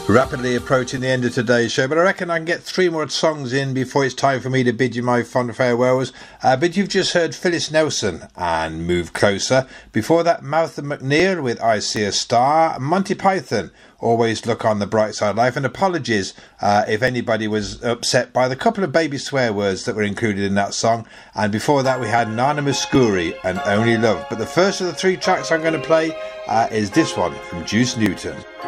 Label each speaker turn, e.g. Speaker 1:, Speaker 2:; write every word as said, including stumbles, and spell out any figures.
Speaker 1: Rapidly approaching the end of today's show, but I reckon I can get three more songs in before it's time for me to bid you my fond farewells. Uh, but you've just heard Phyllis Nelson and Move Closer. Before that, Martha McNeil with I See a Star. Monty Python, Always Look on the Bright Side of Life. And apologies uh, if anybody was upset by the couple of baby swear words that were included in that song. And before that, we had Nana Mouskouri and Only Love. But the first of the three tracks I'm going to play uh, is this one from Juice Newton.